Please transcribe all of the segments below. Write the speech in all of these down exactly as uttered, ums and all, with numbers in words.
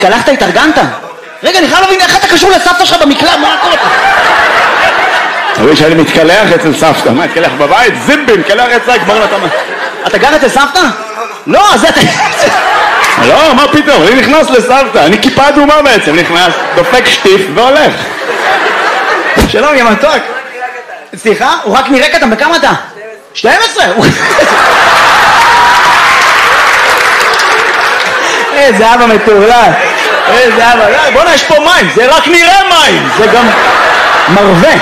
קלחת, התארגנת? רגע, אני חייב להבין איך אתה קשור לסבתא שלך במקלט, מה קורה לך? תראי שאני מתקלח אצל סבתא, מה, מתקלח בבית? זיבי, מתקלח אצלה, כבר לא תמה. אתה גר אצל סבתא? לא, אז אתה... לא, מה פתאום, אני נכנס לסבתא, אני כיפה אדומה בעצם, נכנס, דופק שטיף והולך. שלום, יא מתוק. סליחה? הוא רק נראה קטן, בכמה אתה? שתים עשרה? איזה אבא מטורלל. איזה אבא, בוא'נה, יש פה מים, זה רק נראה מים, זה גם מרווה.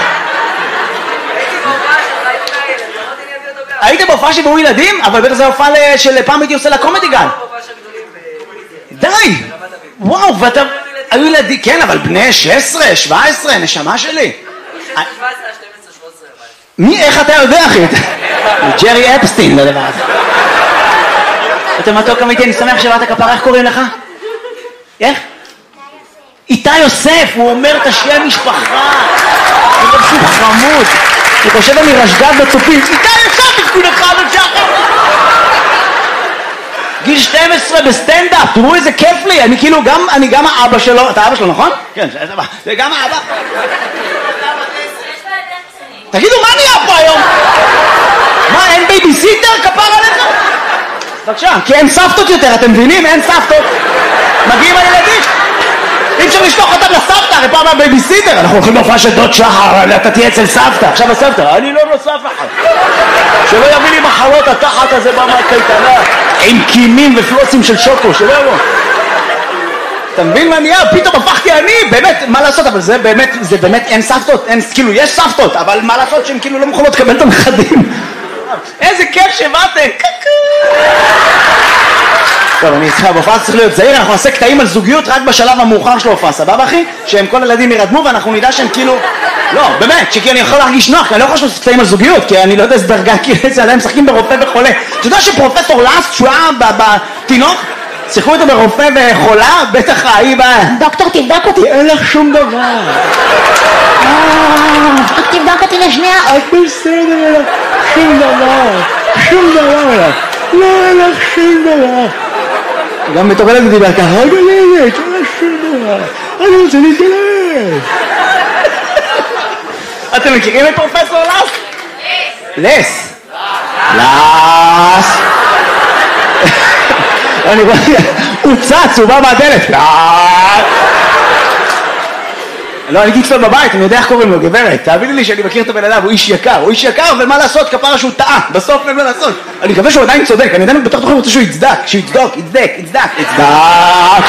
היית בהופעה שבאו ילדים? אבל בטח זה הופעה של פעם הייתי עושה לקומדי גן. די! וואו, ואתה... היו ילדים, כן, אבל בני שש עשרה, שבע עשרה, נשמה שלי. מי, איך אתה יודע, אחי? ג'רי אפסטין, זה דבר הזה. אתה מתוק אמיתי, אני שמח שבאת כפרה, איך קוראים לך? איך? איתי יוסף, הוא אומר את השם משפחה. הוא אומר שהוא חמוד. אני חושב אני רשגת בצופים. איתי יוסף, תפקוד אחד ושחר. גיל שתים עשרה בסטנדאפ, תראו איזה כיף לי. אני כאילו גם, אני גם האבא שלו. אתה אבא שלו, נכון? כן, זה גם האבא. תגידו, מה נהיה פה היום? מה, אין בייביסיטר? כפר עליך? בבקשה, כי אין סבתות יותר, אתם מבינים? אין סבתות. מגיעים הילדים. אי אפשר לשלוח אותם לסבתא, הרי פעם הבייביסיטר. אנחנו הולכים להופעה של דוד שחר, אתה תהיה אצל סבתא. עכשיו הסבתא, אני לא נוסף לך. שלא יביא לי מחלות התחת הזה במקייטנה. עם קימים ופלוסים של שוקו, שלא יבוא. אתה מבין מה נהיה? פתאום הפכתי אני, באמת, מה לעשות? אבל זה באמת, זה באמת אין סבתות, אין, כאילו, יש סבתות, אבל מה לעשות שהן כאילו לא מוכנות לקבל את הנכדים? איזה כיף שבאתם! טוב, אני איתך, בהופעה צריך להיות זהיר, אנחנו נעשה קטעים על זוגיות רק בשלב המאוחר של ההופעה, סבבה אחי? שהם כל הילדים ירדמו ואנחנו נדע שהם כאילו... לא, באמת, שכי אני יכול להרגיש נוח, כי אני לא יכול לעשות קטעים על זוגיות, כי אני לא יודע איזה דרגה, כי איזה עליהם משחקים ברופא וחולה. אתה יודע שפרופסור לאסט, שהוא היה בתינוק, שיחקו איתו ברופא וחולה, בטח ההיא בא... דוקטור, תבדוק אותי. אין לך שום דבר. רק תבדוק אותי לשנייה. את בסדר, שום דבר. שום דבר. לא, אין לך שום דבר. גם בתור ילד דיבר ככה, רגע לילד, אין לך שום דבר. אני רוצה להתגלש. אתם מכירים את פרופסור לס? לס. לס. אני רואה, הוא צץ, הוא בא מהדלת. לא, אני גיצפה בבית, אני יודע איך קוראים לו, גברת. תאביני לי שאני מכיר את הבן אדם, הוא איש יקר. הוא איש יקר, ומה לעשות, כפרה שהוא טעה. בסוף אין מה לעשות. אני מקווה שהוא עדיין צודק. אני עדיין בתוך תוכן רוצה שהוא יצדק. שהוא יצדוק, יצדק, יצדק, יצדק.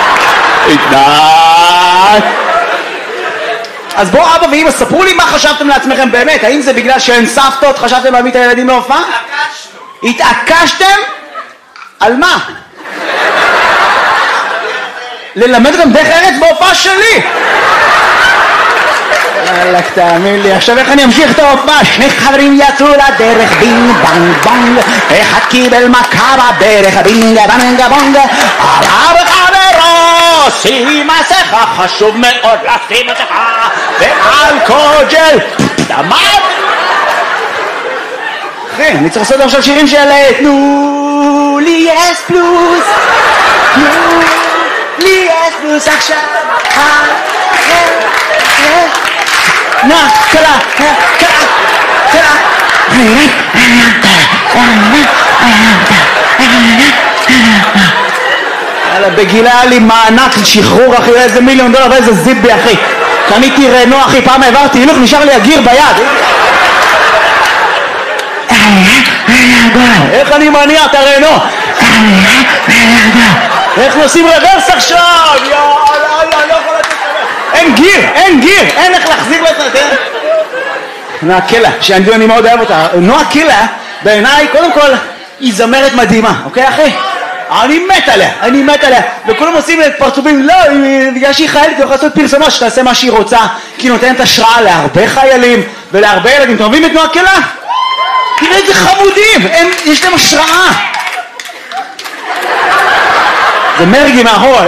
יצדק. אז בואו אבא ואמא, ספרו לי מה חשבתם לעצמכם באמת. האם זה בגלל שאין סבתות, חשבתם להביא את הילדים להופעה? התעקשנו. התעקשתם? על מה? ללמד גם דרך ארץ בהופעה שלי. אלק, תאמין לי, עכשיו איך אני אמשיך את ההופעה? שני חברים יצאו לדרך, בינג בנג בונג, אחד קיבל מכה בברך, בינג בנג בונג, עלה בחברו, שים מסכה, חשוב מאוד לשים מסכה, ואלכוג'ל, דמד. אחי, אני צריך לעשות עכשיו שירים של תנו לי אס פלוס, תנו לי אס פלוס עכשיו, נא, קלה, קלה, קלה. יאללה, בגילה היה לי מענק שחרור, אחי, איזה מיליון דולר ואיזה זיבי, אחי. קניתי רנו, אחי, פעם העברתי, הילוך, נשאר לי הגיר ביד. איך אני מניע את הרנו? איך נוסעים רוורס עכשיו? יאללה, יאללה, לא יכול לתת לך. אין גיר, אין גיר, אין איך להחזיר לך, כן? נועה קילה, שאני מאוד אוהב אותה. נועה קילה, בעיניי, קודם כל, היא זמרת מדהימה, אוקיי אחי? אני מת עליה, אני מת עליה. וכולם עושים את פרצופים, לא, בגלל שהיא חיילת, היא יכולה לעשות פרסומה שתעשה מה שהיא רוצה, כי היא נותנת השראה להרבה חיילים ולהרבה ילדים. אתם אוהבים את נועה קילה? תראה איזה חמודים, הם, יש להם השראה. זה מרגי מאחורה.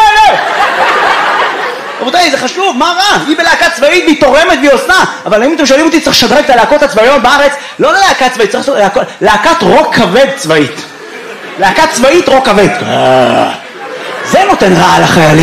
רבותיי, זה חשוב, מה רע? היא בלהקה צבאית והיא תורמת והיא עושה. אבל אם אתם שואלים אותי, צריך לשדרג את הלהקות הצבאיות בארץ, לא ללהקה צבאית, צריך להקת רוק כבד צבאית. להקת צבאית רוק כבד. זה נותן רעה לחיילים.